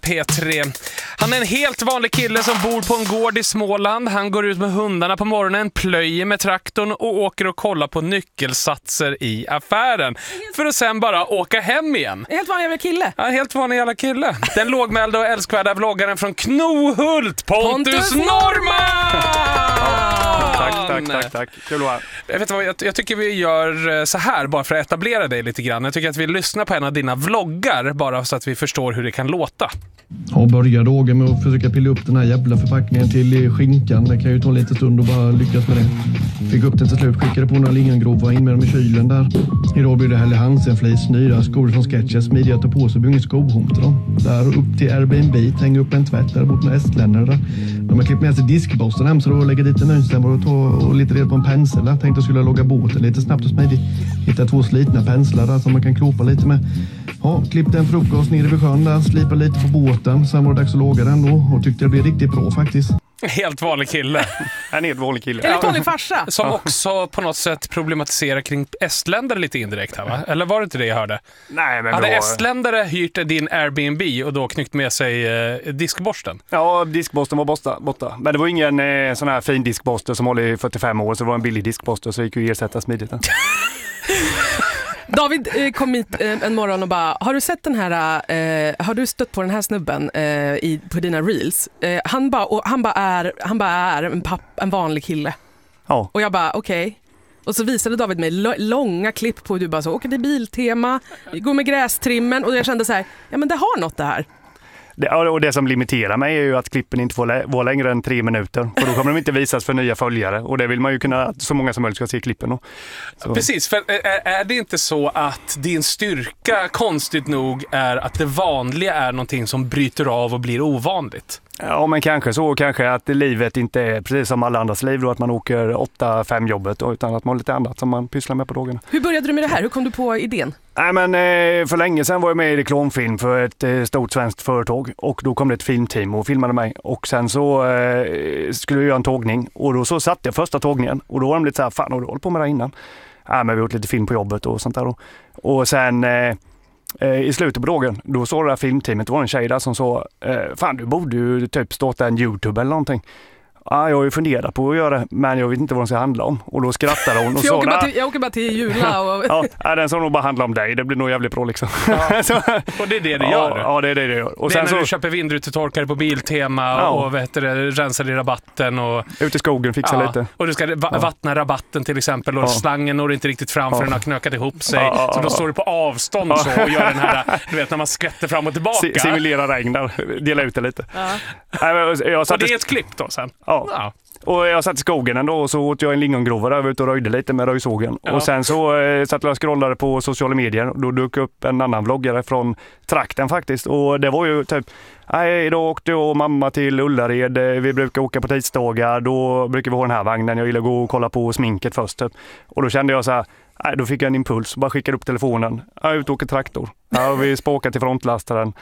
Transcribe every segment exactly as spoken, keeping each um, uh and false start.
P tre. Han är en helt vanlig kille som bor på en gård i Småland. Han går ut med hundarna på morgonen, plöjer med traktorn och åker och kollar på nyckelsatser i affären. För att sen bara åka hem igen. En helt vanlig jävla kille. Ja, en helt vanlig jävla kille. Den lågmälda och älskvärda vloggaren från Knohult, Pontus, Pontus Norman! Tack, tack, tack, tack. Kul att vara. Jag, vet vad, jag, jag tycker vi gör så här bara för att etablera dig lite grann. Jag tycker att vi lyssnar på en av dina vloggar bara så att vi förstår hur det kan låta. Jag började Roger med att försöka pilla upp den här jävla förpackningen till skinkan. Det kan ju ta en liten stund och bara lyckas med det. Fick upp den till slut, skickade på några lingongrova, in med dem i kylen där. Idag blir det Helly Hansen-flis, nya skor från Sketches, smidiga att ta på sig, bunga skohom till dem. Där upp till Airbnb, hänga upp en tvätt där bort med estländer där. De har klippt med sig diskborsten hem så då lägger dit en mönster och ta och lite del på en pensel där. Tänkte jag skulle logga båten lite snabbt och smidigt. Hitta två slitna penslar där som man kan klopa lite med. Ja, klippte en frukost nere vid sjön där, slipa lite på båten. Sen var det dags att låga den då och tyckte det blev riktigt bra faktiskt. Helt vanlig kille. En helt vanlig kille. En helt vanlig farsa. Som också på något sätt problematiserar kring estländare lite indirekt här, va? Eller var det inte det jag hörde? Nej, men hade då... estländare hyrt din Airbnb och då knyckt med sig eh, diskborsten? Ja, diskborsten var borta, borta. Men det var ingen eh, sån här fin diskborste som håller i fyrtiofem år, så det var en billig diskborste så gick ju ersätta smidigt. David eh, kom hit eh, en morgon och bara, har du sett den här, eh, har du stött på den här snubben eh, i, på dina reels? Eh, han bara, och han bara är, han bara är en, papp, en vanlig kille. Ja. Och jag bara, okej. Okay. Och så visade David mig l- långa klipp på hur du bara så, åker till Biltema, går med grästrimmen och jag kände så här, ja men det har något det här. Det, och det som limiterar mig är ju att klippen inte får lä- vara längre än tre minuter. För då kommer de inte visas för nya följare. Och det vill man ju kunna att så många som möjligt ska se klippen. Så. Precis, för är, är det inte så att din styrka konstigt nog är att det vanliga är någonting som bryter av och blir ovanligt? Ja, men kanske så. Kanske att livet inte är precis som alla andras liv då, att man åker åtta fem jobbet utan att man har lite annat som man pysslar med på dagarna. Hur började du med det här? Hur kom du på idén? Nej, men eh, för länge sedan var jag med i reklamfilm för ett eh, stort svenskt företag och då kom det ett filmteam och filmade mig och sen så eh, skulle jag göra en tågning och då så satt jag första tågningen och då var de lite så här, fan har du hållit på med det innan? Ja, men vi har gjort lite film på jobbet och sånt där då. Och sen eh, i slutet på dagen, då såg det här filmteamet, det var en tjej där som sa, fan du borde ju typ starta en YouTube eller någonting. Ja, jag har ju funderat på att göra det, men jag vet inte vad den ska handla om. Och då skrattade hon och jag, sa... åker bara till, jag åker bara till Jula och... ja, den ska nog bara handla om dig, det blir nog jävligt bra liksom. Ja. så, och det är det det gör? Ja, ja det är det det gör. Och det sen är när så... du köper vindrutetorkare på Biltema ja. och vet du, rensar i rabatten och... Ut i skogen, fixa ja. lite. Och du ska va- vattna rabatten till exempel och ja. slangen når inte riktigt fram för ja. den har knökat ihop sig. Ja. Så då står du på avstånd så och gör den här, du vet när man skvätter fram och tillbaka. S- simulera regn där, dela ut det lite. Ja. Jag och det är ett klipp då sen? Ja. ja. Och jag satt i skogen ändå och så åt jag en lingongrova där, jag var ute och röjde lite med röjsågen. Ja. Och sen så eh, satt jag och scrollade på sociala medier och då dök upp en annan vloggare från trakten faktiskt. Och det var ju typ, nej idag åkte jag och mamma till Ullared, vi brukar åka på tisdagar, då brukar vi ha den här vagnen, jag gillar gå och kolla på sminket först typ. Och då kände jag så här, nej då fick jag en impuls, bara skickade upp telefonen, jag är ute och åker traktor. Ja, vi spåkar till frontlastaren.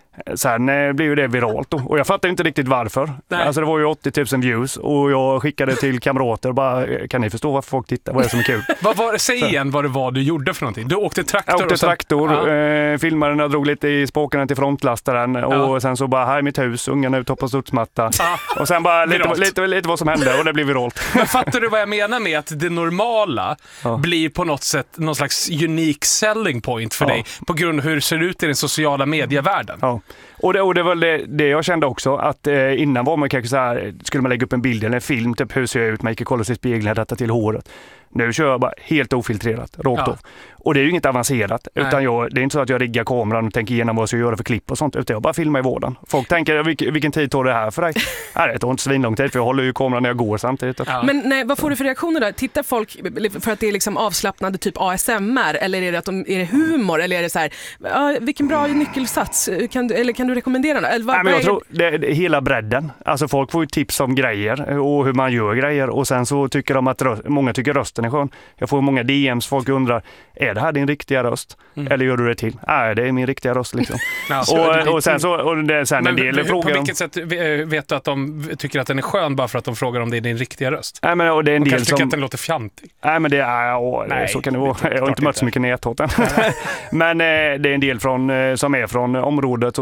Sen eh, blev ju det viralt då. Och jag fattar inte riktigt varför. Nej. Alltså det var ju åttio tusen views och jag skickade till kamrater och bara, kan ni förstå varför folk tittar? Vad är det som är kul? vad var, säg så. igen vad det var du gjorde för någonting. Du åkte traktor. Jag åkte och sen... traktor, ja. eh, filmade när jag drog lite i spåkarna till frontlastaren ja. och sen så bara, här är mitt hus, ungarna ut på studsmatta. Ja. Och sen bara lite, lite, lite, lite vad som hände och det blev viralt. Men fattar du vad jag menar med att det normala ja. blir på något sätt någon slags unique selling point för ja. dig på grund av hur det ser ut i den sociala medievärlden? Ja. Och det, och det var det, det jag kände också, att eh, innan var man kanske så här, skulle man lägga upp en bild eller en film, typ hur ser jag ut, man gick och kolla sig i spegeln, rätta till håret. Nu kör jag bara helt ofiltrerat, rakt ja. av. Och det är ju inget avancerat, Nej. utan jag, det är inte så att jag riggar kameran och tänker igenom vad jag ska göra för klipp och sånt, utan jag bara filmar i vardagen. Folk tänker, vilken, vilken tid tar det här för dig? Nej, det tar inte svinlång tid, för jag håller ju kameran när jag går samtidigt. Ja. Men nej, vad får du för reaktioner då? Tittar folk för att det är liksom avslappnande typ A S M R, eller är det, att de, är det humor, eller är det så här, ah, vilken bra nyckelsats, kan du, eller kan du rekommendera det? Eller vad, Nej, men jag är... tror det, det, hela bredden, alltså folk får ju tips om grejer och hur man gör grejer och sen så tycker de att röst, många tycker rösten är skön. Jag får många D Ms, folk undrar, är det här din riktiga röst? Mm. Eller gör du det till? Nej, det är min riktiga röst liksom. Ja, och, och sen så, och det är sen en del frågor. På vilket sätt vet du att de tycker att den är skön bara för att de frågar om det är din riktiga röst? Nej, men och det är en och del kanske som... tycker att den låter fjantig. Nej, men det är, åh, Nej, så kan det vara. Jag har inte mött så mycket näthaten. Men eh, det är en del från, som är från området och sen har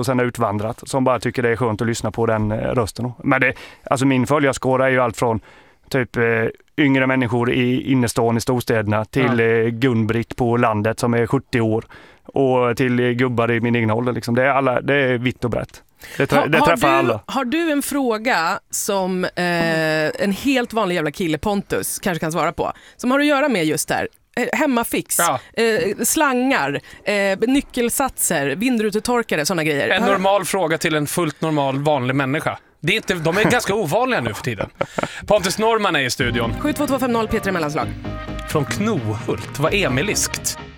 utvandrat som bara tycker det är skönt att lyssna på den rösten. Men det, alltså min följarskåra är ju allt från typ eh, yngre människor i innerstan i storstäderna till ja. eh, Gun-Britt på landet som är sjuttio år och till eh, gubbar i min egen ålder. Liksom. Det, är alla, det är vitt och brett. Det, tra- ha, det träffar har du, alla. Har du en fråga som eh, en helt vanlig jävla kille, Pontus, kanske kan svara på, som har att göra med just där? Hemmafix, ja. eh, slangar, eh, nyckelsatser, vindrutetorkare, sådana grejer. En normal fråga till en fullt normal vanlig människa. Det är inte, de är ganska ovanliga nu för tiden. Pontus Norman är i studion. sju två två fem noll Peter Mellanslag. Från Knohult, vad emiliskt.